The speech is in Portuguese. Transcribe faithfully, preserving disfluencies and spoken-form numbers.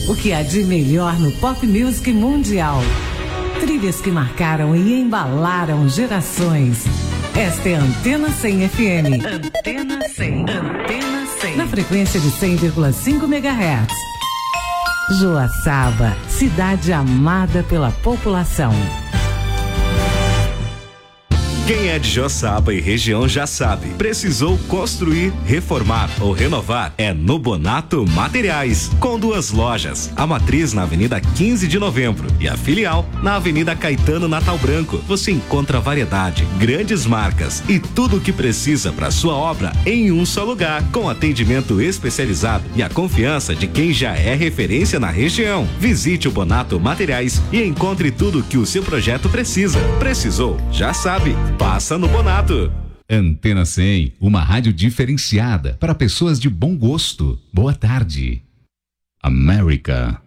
O que há de melhor no pop music mundial. Trilhas que marcaram e embalaram gerações. Esta é a Antena cem F M. Antena cem. Antena cem. Na frequência de cem vírgula cinco megahertz. Joaçaba, cidade amada pela população. Quem é de Joaçaba e região já sabe. Precisou construir, reformar ou renovar? É no Bonato Materiais. Com duas lojas. A matriz na Avenida quinze de Novembro e a filial na Avenida Caetano Natal Branco. Você encontra variedade, grandes marcas e tudo o que precisa para sua obra em um só lugar. Com atendimento especializado e a confiança de quem já é referência na região. Visite o Bonato Materiais e encontre tudo o que o seu projeto precisa. Precisou? Já sabe. Passa no Bonato. Antena cem, uma rádio diferenciada para pessoas de bom gosto. Boa tarde. América.